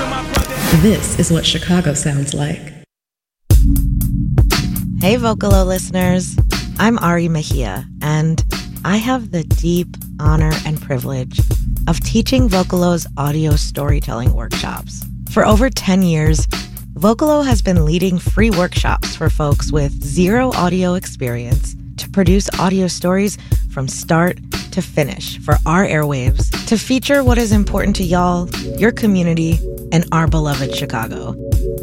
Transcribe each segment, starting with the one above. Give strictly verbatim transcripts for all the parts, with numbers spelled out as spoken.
This is what Chicago sounds like. Hey, Vocalo listeners. I'm Ari Mejia, and I have the deep honor and privilege of teaching Vocalo's audio storytelling workshops. For over ten years, Vocalo has been leading free workshops for folks with zero audio experience to produce audio stories from start to finish for our airwaves to feature what is important to y'all, your community, and our beloved Chicago.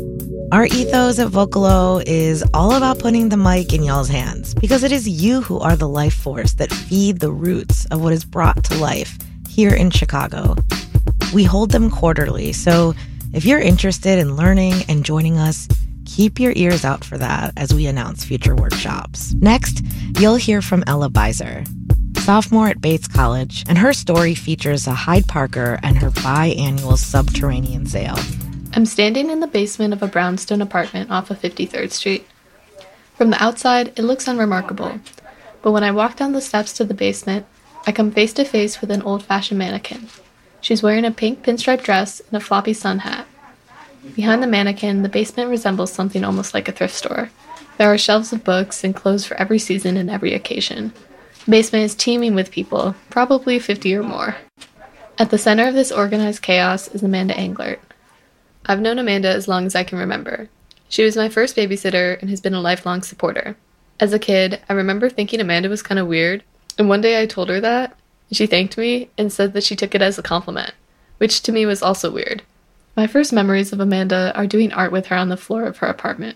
Our ethos at Vocalo is all about putting the mic in y'all's hands because it is you who are the life force that feed the roots of what is brought to life here in Chicago. We hold them quarterly, so if you're interested in learning and joining us, keep your ears out for that as we announce future workshops. Next, you'll hear from Ella Beiser, sophomore at Bates College, and her story features a Hyde Parker and her biannual subterranean sale. I'm standing in the basement of a brownstone apartment off of fifty-third Street. From the outside, it looks unremarkable, but when I walk down the steps to the basement, I come face to face with an old-fashioned mannequin. She's wearing a pink pinstripe dress and a floppy sun hat. Behind the mannequin, the basement resembles something almost like a thrift store. There are shelves of books and clothes for every season and every occasion. The basement is teeming with people, probably fifty or more. At the center of this organized chaos is Amanda Englert. I've known Amanda as long as I can remember. She was my first babysitter and has been a lifelong supporter. As a kid, I remember thinking Amanda was kind of weird, and one day I told her that, and she thanked me and said that she took it as a compliment, which to me was also weird. My first memories of Amanda are doing art with her on the floor of her apartment.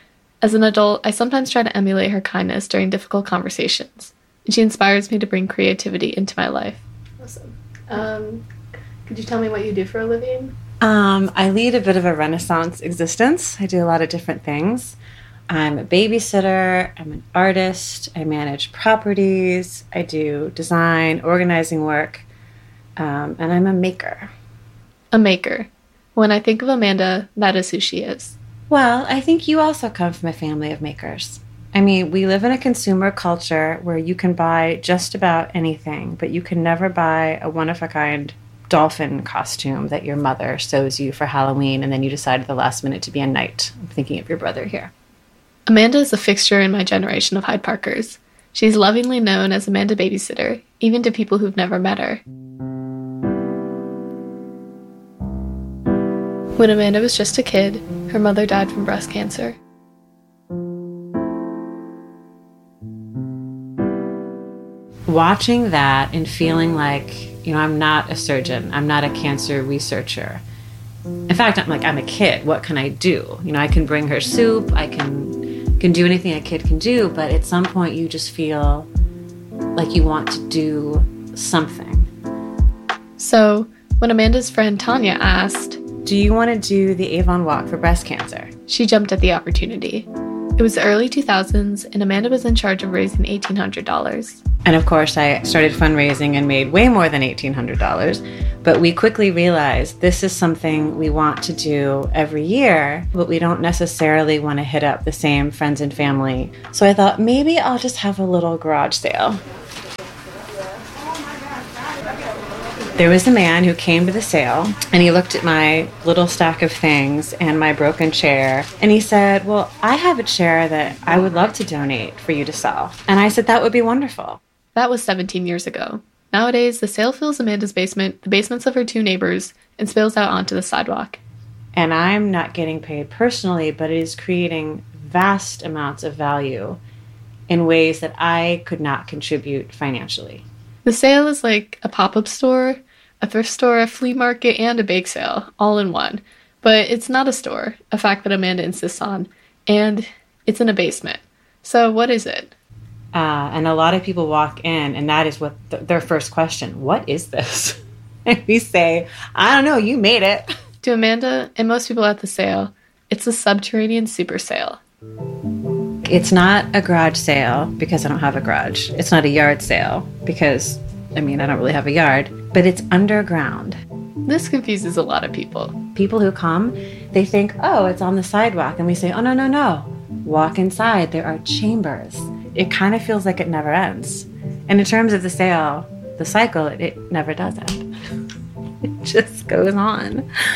As an adult, I sometimes try to emulate her kindness during difficult conversations, and she inspires me to bring creativity into my life. Awesome. Um, could you tell me what you do for a living? Um, I lead a bit of a Renaissance existence. I do a lot of different things. I'm a babysitter, I'm an artist, I manage properties, I do design, organizing work, um, and I'm a maker. A maker. When I think of Amanda, that is who she is. Well, I think you also come from a family of makers. I mean, we live in a consumer culture where you can buy just about anything, but you can never buy a one-of-a-kind dolphin costume that your mother sews you for Halloween, and then you decide at the last minute to be a knight. I'm thinking of your brother here. Amanda is a fixture in my generation of Hyde Parkers. She's lovingly known as Amanda Babysitter, even to people who've never met her. When Amanda was just a kid, her mother died from breast cancer. Watching that and feeling like, you know, I'm not a surgeon, I'm not a cancer researcher. In fact, I'm like, I'm a kid, what can I do? You know, I can bring her soup, I can can do anything a kid can do, but at some point you just feel like you want to do something. So, when Amanda's friend Tanya asked, do you want to do the Avon Walk for breast cancer? She jumped at the opportunity. It was the early two thousands, and Amanda was in charge of raising eighteen hundred dollars. And of course, I started fundraising and made way more than eighteen hundred dollars. But we quickly realized this is something we want to do every year, but we don't necessarily want to hit up the same friends and family. So I thought maybe I'll just have a little garage sale. There was a man who came to the sale, and he looked at my little stack of things and my broken chair, and he said, well, I have a chair that I would love to donate for you to sell. And I said, that would be wonderful. That was seventeen years ago. Nowadays, the sale fills Amanda's basement, the basements of her two neighbors, and spills out onto the sidewalk. And I'm not getting paid personally, but it is creating vast amounts of value in ways that I could not contribute financially. The sale is like a pop-up store, a thrift store, a flea market, and a bake sale, all in one. But it's not a store, a fact that Amanda insists on, and it's in a basement. So what is it? Uh, and a lot of people walk in, and that is what th- their first question, what is this? And we say, I don't know, you made it. To Amanda, and most people at the sale, it's a subterranean super sale. It's not a garage sale because I don't have a garage. It's not a yard sale because, I mean, I don't really have a yard, but it's underground. This confuses a lot of people. People who come, they think, oh, it's on the sidewalk. And we say, oh, no, no, no. Walk inside. There are chambers. It kind of feels like it never ends. And in terms of the sale, the cycle, it, it never does end. It just goes on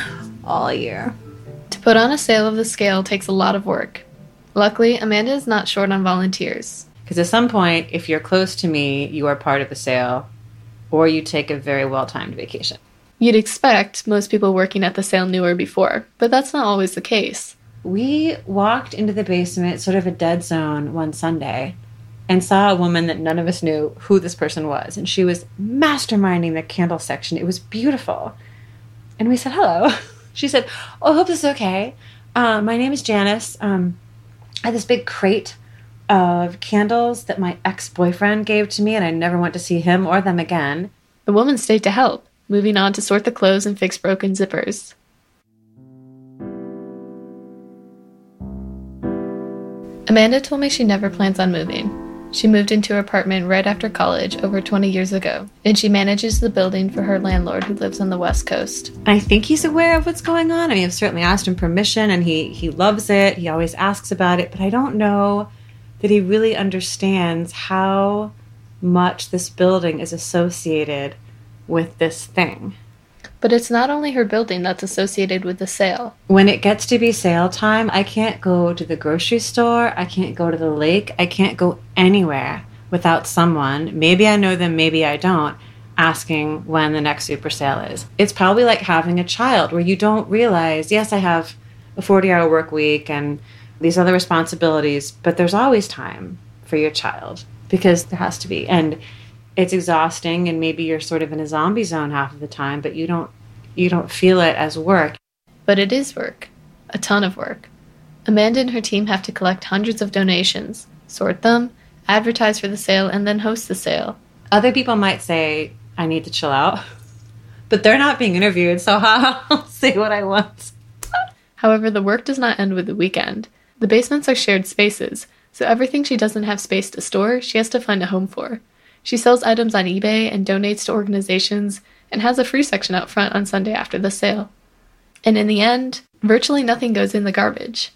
all year. To put on a sale of the scale takes a lot of work. Luckily, Amanda is not short on volunteers. Because at some point, if you're close to me, you are part of the sale, or you take a very well-timed vacation. You'd expect most people working at the sale knew her before, but that's not always the case. We walked into the basement, sort of a dead zone, one Sunday, and saw a woman that none of us knew who this person was. And she was masterminding the candle section. It was beautiful. And we said, hello. She said, oh, I hope this is okay. Uh, my name is Janice. Um, I had this big crate of candles that my ex-boyfriend gave to me, and I never went to see him or them again. The woman stayed to help, moving on to sort the clothes and fix broken zippers. Amanda told me she never plans on moving. She moved into her apartment right after college over twenty years ago, and she manages the building for her landlord who lives on the West Coast. I think he's aware of what's going on. I mean, I've certainly asked him permission, and he, he loves it. He always asks about it, but I don't know that he really understands how much this building is associated with this thing. But it's not only her building that's associated with the sale. When it gets to be sale time, I can't go to the grocery store. I can't go to the lake. I can't go anywhere without someone, maybe I know them, maybe I don't, asking when the next super sale is. It's probably like having a child where you don't realize, yes, I have a forty-hour work week and these other responsibilities, but there's always time for your child because there has to be. And it's exhausting, and maybe you're sort of in a zombie zone half of the time, but you don't you don't feel it as work. But it is work. A ton of work. Amanda and her team have to collect hundreds of donations, sort them, advertise for the sale, and then host the sale. Other people might say, I need to chill out, but they're not being interviewed, so I'll say what I want. However, the work does not end with the weekend. The basements are shared spaces, so everything she doesn't have space to store, she has to find a home for. She sells items on eBay and donates to organizations and has a free section out front on Sunday after the sale. And in the end, virtually nothing goes in the garbage.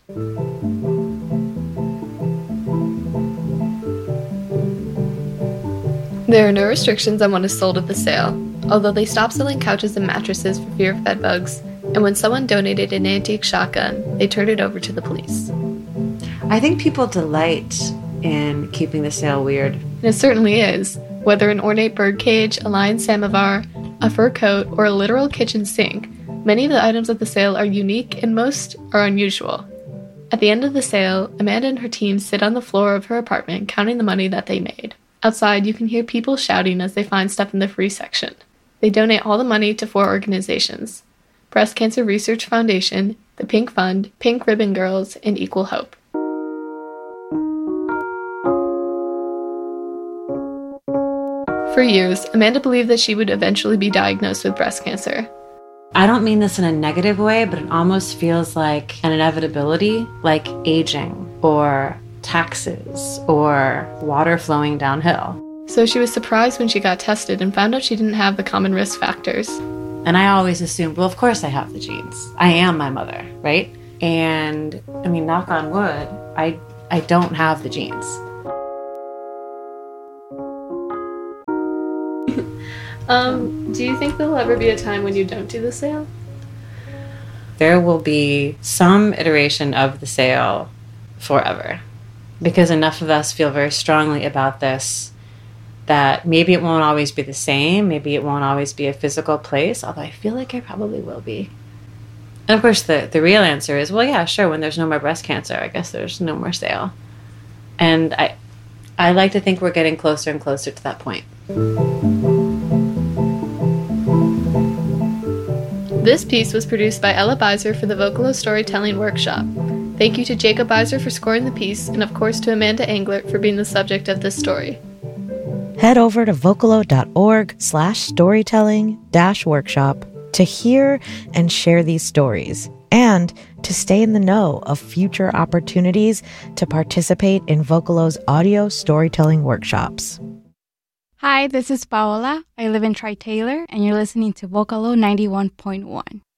There are no restrictions on what is sold at the sale, although they stopped selling couches and mattresses for fear of bed bugs, and when someone donated an antique shotgun, they turned it over to the police. I think people delight in keeping the sale weird. And it certainly is. Whether an ornate birdcage, a lion's samovar, a fur coat, or a literal kitchen sink, many of the items at the sale are unique and most are unusual. At the end of the sale, Amanda and her team sit on the floor of her apartment counting the money that they made. Outside, you can hear people shouting as they find stuff in the free section. They donate all the money to four organizations: Breast Cancer Research Foundation, the Pink Fund, Pink Ribbon Girls, and Equal Hope. For years, Amanda believed that she would eventually be diagnosed with breast cancer. I don't mean this in a negative way, but it almost feels like an inevitability, like aging or taxes or water flowing downhill. So she was surprised when she got tested and found out she didn't have the common risk factors. And I always assumed, well, of course I have the genes. I am my mother, right? And, I mean, knock on wood, I, I don't have the genes. Um, do you think there'll ever be a time when you don't do the sale? There will be some iteration of the sale forever, because enough of us feel very strongly about this that maybe it won't always be the same, maybe it won't always be a physical place, although I feel like it probably will be. And of course the, the real answer is, well, yeah, sure, when there's no more breast cancer, I guess there's no more sale. And I, I like to think we're getting closer and closer to that point. This piece was produced by Ella Beiser for the Vocalo Storytelling Workshop. Thank you to Jacob Beiser for scoring the piece, and of course to Amanda Englert for being the subject of this story. Head over to vocalo.org slash storytelling dash workshop to hear and share these stories, and to stay in the know of future opportunities to participate in Vocalo's audio storytelling workshops. Hi, this is Paola. I live in Tri-Taylor, and you're listening to Vocalo ninety-one point one.